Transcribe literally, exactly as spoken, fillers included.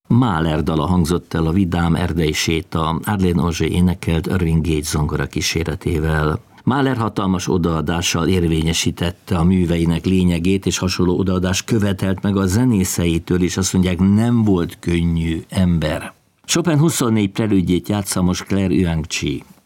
Mahler dala hangzott el a vidám erdei séta, Arlene Auger énekelt Irving Gage zongora kíséretével. Mahler hatalmas odaadással érvényesítette a műveinek lényegét, és hasonló odaadás követelt meg a zenészeitől, és azt mondják, nem volt könnyű ember. Chopin huszonnégy prelüdjét játsza most Claire Yuang-chi.